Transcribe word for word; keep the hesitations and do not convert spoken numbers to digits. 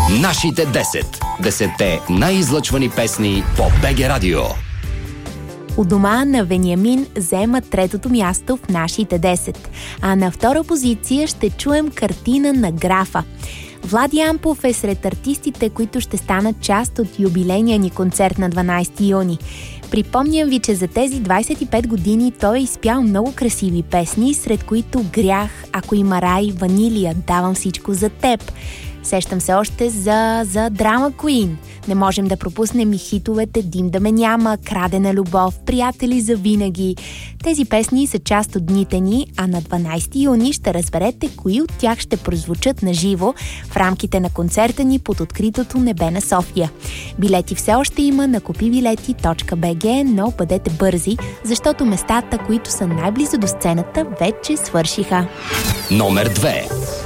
Нашите десет. Десетте най-излъчвани песни по БГ Радио. У дома на Вениамин заема третото място в нашите десет. А на втора позиция ще чуем картина на графа. Влади Ампов е сред артистите, които ще станат част от юбилейния ни концерт на дванайсети юни. Припомням ви, че за тези двайсет и пет години той е изпял много красиви песни, сред които Грях, Ако има рай, Ванилия, Давам всичко за теб. Сещам се още за, за Драма Куин. Не можем да пропуснем и хитовете Дим да ме няма, Крадена любов, Приятели за винаги. Тези песни са част от дните ни, а на дванайсети юни ще разберете кои от тях ще прозвучат на живо в рамките на концерта ни под откритото небе на София. Билети все още има на купи билети точка би джи, но бъдете бързи, защото местата, които са най-близо до сцената, вече свършиха. Номер две.